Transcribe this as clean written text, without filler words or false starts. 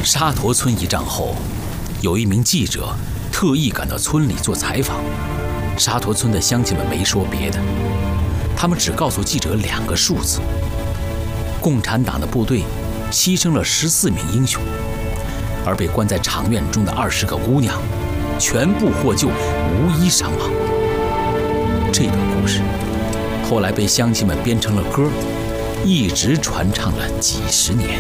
沙陀村一战后，有一名记者特意赶到村里做采访。沙陀村的乡亲们没说别的，他们只告诉记者2个数字：共产党的部队牺牲了14名英雄，而被关在长院中的20个姑娘全部获救，无一伤亡。这段故事后来被乡亲们编成了歌，一直传唱了几10年。